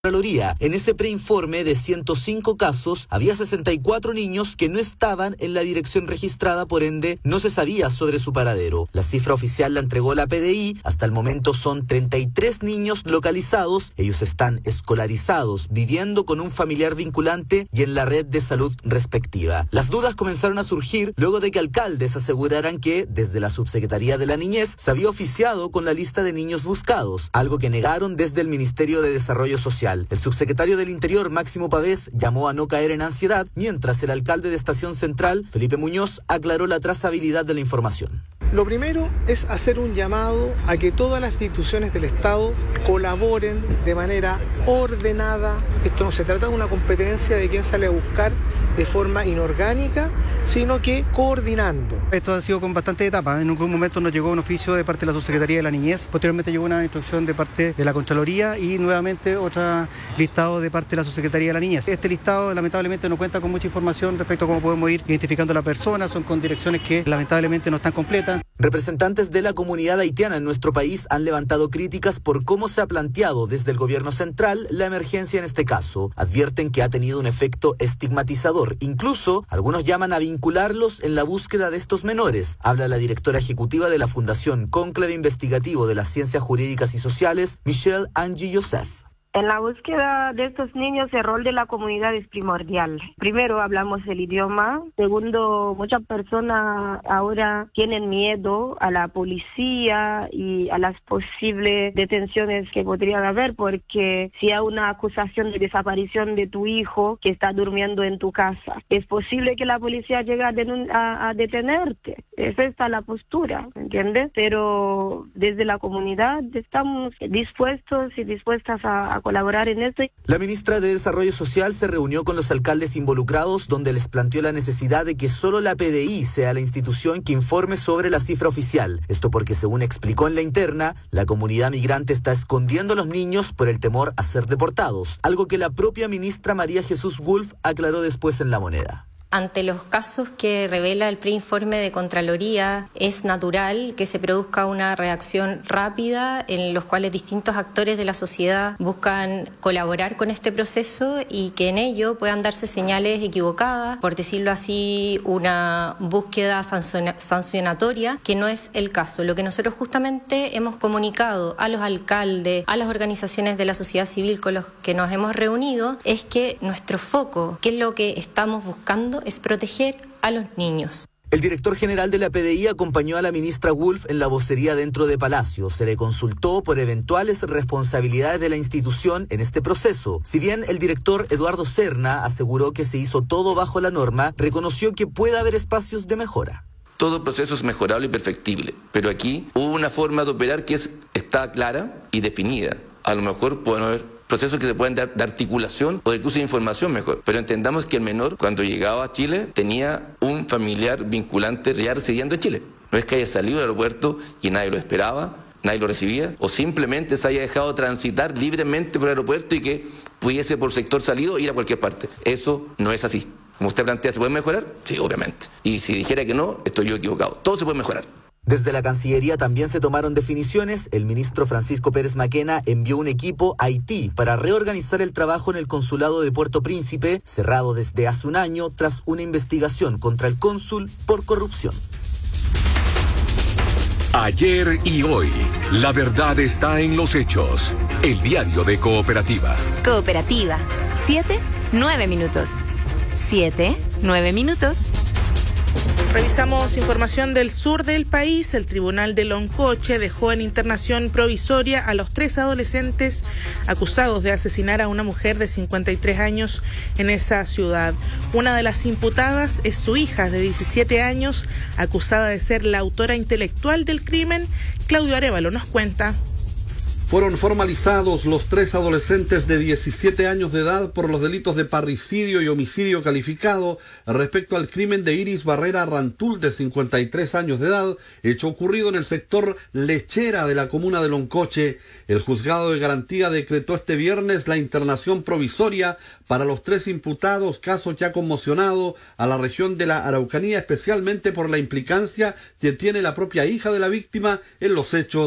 Contraloría. En ese preinforme de 105 casos, había 64 niños que no estaban en la dirección registrada, por ende, no se sabía sobre su paradero. La cifra oficial la entregó la PDI. Hasta el momento son 33 niños localizados. Ellos están escolarizados, viviendo con un familiar vinculante y en la red de salud respectiva. Las dudas comenzaron a surgir luego de que alcaldes aseguraran que, desde la Subsecretaría de la Niñez, se había oficiado con la lista de niños buscados, algo que negaron desde el Ministerio de Desarrollo Social. El subsecretario del Interior, Máximo Pavés, llamó a no caer en ansiedad, mientras el alcalde de Estación Central, Felipe Muñoz, aclaró la trazabilidad de la información. Lo primero es hacer un llamado a que todas las instituciones del Estado colaboren de manera ordenada. Esto no se trata de una competencia de quién sale a buscar de forma inorgánica, sino que coordinando. Esto ha sido con bastante etapas. En algún momento nos llegó un oficio de parte de la Subsecretaría de la Niñez, posteriormente llegó una instrucción de parte de la Contraloría y nuevamente otro listado de parte de la Subsecretaría de la Niñez. Este listado lamentablemente no cuenta con mucha información respecto a cómo podemos ir identificando a la persona, son con direcciones que lamentablemente no están completas. Representantes de la comunidad haitiana en nuestro país han levantado críticas por cómo se ha planteado desde el gobierno central la emergencia en este caso. Advierten que ha tenido un efecto estigmatizador. Incluso, algunos llaman a vincularlos en la búsqueda de estos menores. Habla la directora ejecutiva de la Fundación Cónclave Investigativo de las Ciencias Jurídicas y Sociales, Michelle Angie Joseph. En la búsqueda de estos niños, el rol de la comunidad es primordial. Primero, hablamos el idioma. Segundo, muchas personas ahora tienen miedo a la policía y a las posibles detenciones que podrían haber, porque si hay una acusación de desaparición de tu hijo que está durmiendo en tu casa, es posible que la policía llegue a detenerte. Esa está la postura, ¿entiendes? Pero desde la comunidad estamos dispuestos y dispuestas a colaborar en esto. La ministra de Desarrollo Social se reunió con los alcaldes involucrados, donde les planteó la necesidad de que solo la PDI sea la institución que informe sobre la cifra oficial. Esto porque, según explicó en la interna, la comunidad migrante está escondiendo a los niños por el temor a ser deportados, algo que la propia ministra María Jesús Wolf aclaró después en La Moneda. Ante los casos que revela el preinforme de Contraloría, es natural que se produzca una reacción rápida en los cuales distintos actores de la sociedad buscan colaborar con este proceso y que en ello puedan darse señales equivocadas, por decirlo así, una búsqueda sancionatoria, que no es el caso. Lo que nosotros justamente hemos comunicado a los alcaldes, a las organizaciones de la sociedad civil con los que nos hemos reunido, es que nuestro foco, que es lo que estamos buscando, es proteger a los niños. El director general de la PDI acompañó a la ministra Wolf en la vocería dentro de Palacio. Se le consultó por eventuales responsabilidades de la institución en este proceso. Si bien el director Eduardo Serna aseguró que se hizo todo bajo la norma, reconoció que puede haber espacios de mejora. Todo proceso es mejorable y perfectible, pero aquí hubo una forma de operar que está clara y definida. A lo mejor pueden haber procesos que se pueden dar de articulación o de cruce de información mejor. Pero entendamos que el menor, cuando llegaba a Chile, tenía un familiar vinculante ya residiendo en Chile. No es que haya salido del aeropuerto y nadie lo esperaba, nadie lo recibía, o simplemente se haya dejado transitar libremente por el aeropuerto y que pudiese por sector salido ir a cualquier parte. Eso no es así. Como usted plantea, ¿se puede mejorar? Sí, obviamente. Y si dijera que no, estoy yo equivocado. Todo se puede mejorar. Desde la Cancillería también se tomaron definiciones. El ministro Francisco Pérez Maquena envió un equipo a Haití para reorganizar el trabajo en el consulado de Puerto Príncipe, cerrado desde hace un año tras una investigación contra el cónsul por corrupción. Ayer y hoy, la verdad está en los hechos. El diario de Cooperativa. Cooperativa, 7-9 minutos. 7-9 minutos. Revisamos información del sur del país. El Tribunal de Loncoche dejó en internación provisoria a los 3 adolescentes acusados de asesinar a una mujer de 53 años en esa ciudad. Una de las imputadas es su hija de 17 años, acusada de ser la autora intelectual del crimen. Claudio Arévalo nos cuenta. Fueron formalizados los 3 adolescentes de 17 años de edad por los delitos de parricidio y homicidio calificado respecto al crimen de Iris Barrera Rantul, de 53 años de edad, hecho ocurrido en el sector Lechera de la comuna de Loncoche. El juzgado de garantía decretó este viernes la internación provisoria para los 3 imputados, caso que ha conmocionado a la región de la Araucanía, especialmente por la implicancia que tiene la propia hija de la víctima en los hechos.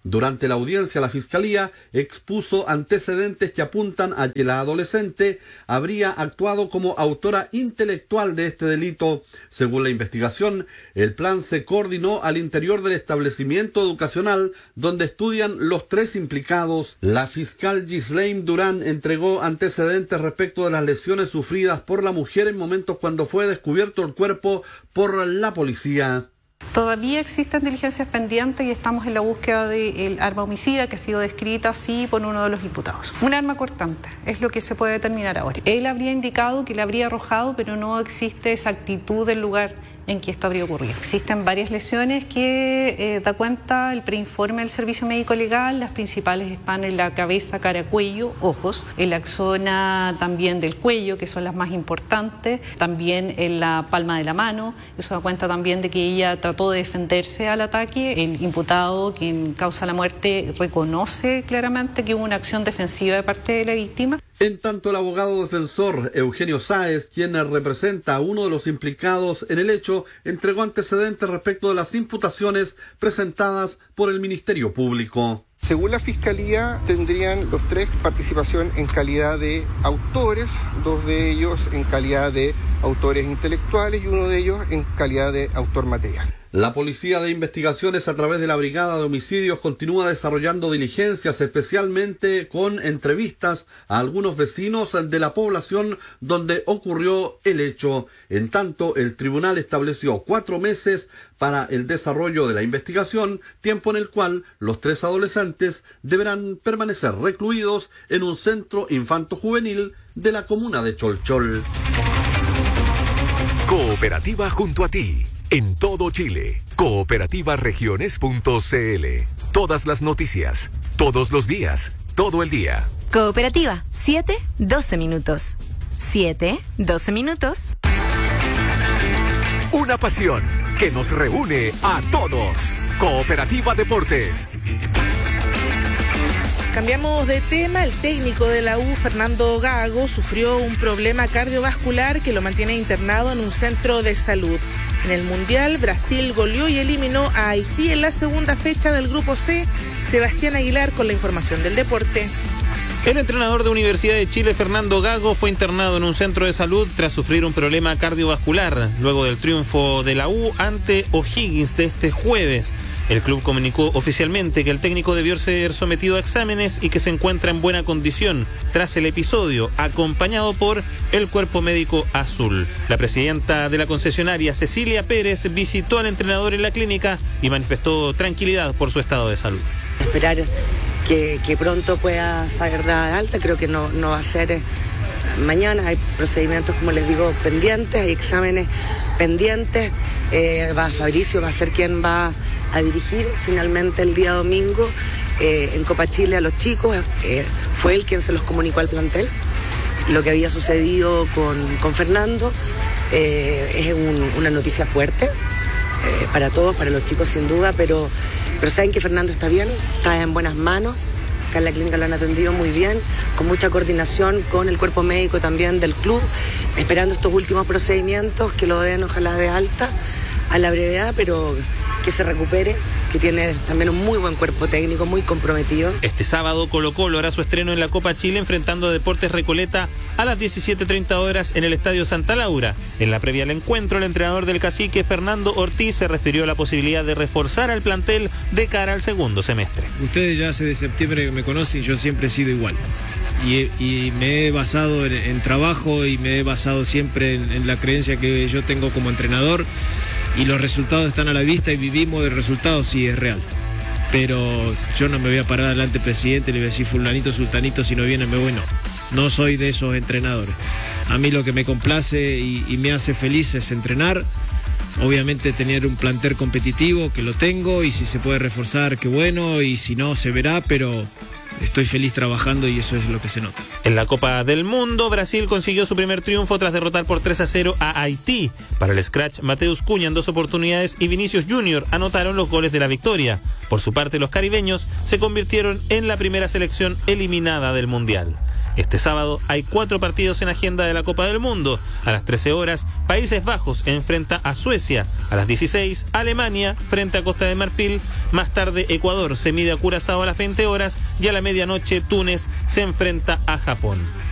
Durante la audiencia, la Fiscalía expuso antecedentes que apuntan a que la adolescente habría actuado como autora intelectual de este delito. Según la investigación, el plan se coordinó al interior del establecimiento educacional donde estudian los 3 implicados. La fiscal Ghislaine Durán entregó antecedentes respecto de las lesiones sufridas por la mujer en momentos cuando fue descubierto el cuerpo por la policía. Todavía existen diligencias pendientes y estamos en la búsqueda del arma homicida que ha sido descrita así por uno de los imputados. Un arma cortante es lo que se puede determinar ahora. Él habría indicado que le habría arrojado, pero no existe exactitud del lugar en que esto habría ocurrido. Existen varias lesiones que da cuenta el preinforme del Servicio Médico Legal. Las principales están en la cabeza, cara, cuello, ojos, en la zona también del cuello, que son las más importantes, también en la palma de la mano. Eso da cuenta también de que ella trató de defenderse al ataque. El imputado, quien causa la muerte, reconoce claramente que hubo una acción defensiva de parte de la víctima. En tanto, el abogado defensor Eugenio Sáez, quien representa a uno de los implicados en el hecho, entregó antecedentes respecto de las imputaciones presentadas por el Ministerio Público. Según la Fiscalía, tendrían los 3 participación en calidad de autores, 2 de ellos en calidad de autores intelectuales y uno de ellos en calidad de autor material. La Policía de Investigaciones, a través de la Brigada de Homicidios, continúa desarrollando diligencias, especialmente con entrevistas a algunos vecinos de la población donde ocurrió el hecho. En tanto, el tribunal estableció 4 meses para el desarrollo de la investigación, tiempo en el cual los 3 adolescentes deberán permanecer recluidos en un centro infanto-juvenil de la comuna de Cholchol. Cooperativa junto a ti. En todo Chile, cooperativaregiones.cl. Todas las noticias, todos los días, todo el día. Cooperativa, 7-12 minutos. 7-12 minutos. Una pasión que nos reúne a todos. Cooperativa Deportes. Cambiamos de tema. El técnico de la U, Fernando Gago, sufrió un problema cardiovascular que lo mantiene internado en un centro de salud. En el Mundial, Brasil goleó y eliminó a Haití en la segunda fecha del Grupo C. Sebastián Aguilar con la información del deporte. El entrenador de Universidad de Chile, Fernando Gago, fue internado en un centro de salud tras sufrir un problema cardiovascular luego del triunfo de la U ante O'Higgins de este jueves. El club comunicó oficialmente que el técnico debió ser sometido a exámenes y que se encuentra en buena condición tras el episodio, acompañado por el cuerpo médico azul. La presidenta de la concesionaria, Cecilia Pérez, visitó al entrenador en la clínica y manifestó tranquilidad por su estado de salud. Esperar que pronto pueda salir de alta, creo que no va a ser mañana. Hay procedimientos, como les digo, pendientes, hay exámenes pendientes. Fabricio va a ser quien va a dirigir finalmente el día domingo en Copa Chile a los chicos. Fue él quien se los comunicó al plantel lo que había sucedido con Fernando. Es una noticia fuerte para todos, para los chicos sin duda, pero saben que Fernando está bien, está en buenas manos. Acá en la clínica lo han atendido muy bien, con mucha coordinación con el cuerpo médico también del club, esperando estos últimos procedimientos que lo den ojalá de alta a la brevedad, pero que se recupere, que tiene también un muy buen cuerpo técnico, muy comprometido. Este sábado Colo-Colo hará su estreno en la Copa Chile enfrentando a Deportes Recoleta a las 17:30 horas en el Estadio Santa Laura. En la previa al encuentro, el entrenador del Cacique, Fernando Ortiz, se refirió a la posibilidad de reforzar al plantel de cara al segundo semestre. Ustedes ya hace de septiembre que me conocen, yo siempre he sido igual. Y me he basado en trabajo y me he basado siempre en la creencia que yo tengo como entrenador. Y los resultados están a la vista y vivimos de resultados, sí, es real. Pero yo no me voy a parar delante del presidente y le voy a decir fulanito, sultanito, si no viene me voy, no. No soy de esos entrenadores. A mí lo que me complace y me hace feliz es entrenar. Obviamente tener un plantel competitivo, que lo tengo, y si se puede reforzar, qué bueno, y si no, se verá, pero estoy feliz trabajando y eso es lo que se nota. En la Copa del Mundo, Brasil consiguió su primer triunfo tras derrotar por 3-0 a Haití. Para el scratch, Mateus Cunha en 2 oportunidades y Vinicius Junior anotaron los goles de la victoria. Por su parte, los caribeños se convirtieron en la primera selección eliminada del Mundial. Este sábado hay 4 partidos en agenda de la Copa del Mundo. A las 13 horas, Países Bajos enfrenta a Suecia. A las 16, Alemania frente a Costa de Marfil. Más tarde, Ecuador se mide a Curazao a las 20 horas. Y a la medianoche, Túnez se enfrenta a Japón.